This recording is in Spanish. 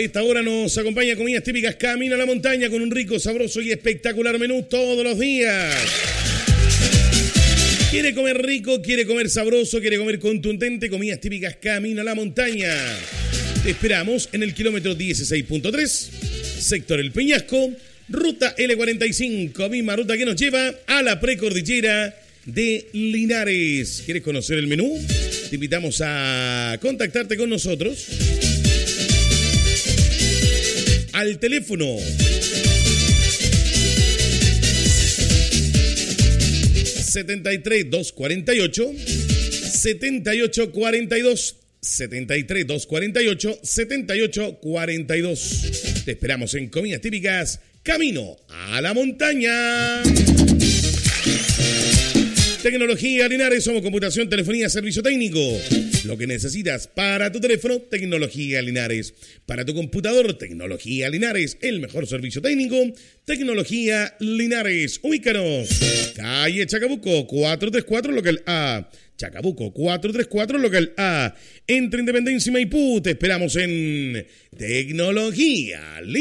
esta hora nos acompaña Comidas Típicas Camino a la Montaña con un rico, sabroso y espectacular menú todos los días. ¿Quiere comer rico? ¿Quiere comer sabroso? ¿Quiere comer contundente? Comidas Típicas Camino a la Montaña. Te esperamos en el kilómetro 16.3, sector El Peñasco, ruta L45, misma ruta que nos lleva a la precordillera de Linares. ¿Quieres conocer el menú? Te invitamos a contactarte con nosotros al teléfono 73 248 7842 73 248 7842. Te esperamos en Comidas Típicas Camino a la Montaña. Tecnología Linares, somos computación, telefonía, servicio técnico. Lo que necesitas para tu teléfono, Tecnología Linares. Para tu computador, Tecnología Linares. El mejor servicio técnico, Tecnología Linares. Ubícanos. Calle Chacabuco, 434, local A. Chacabuco, 434, local A. Entre Independencia y Maipú, te esperamos en Tecnología Linares.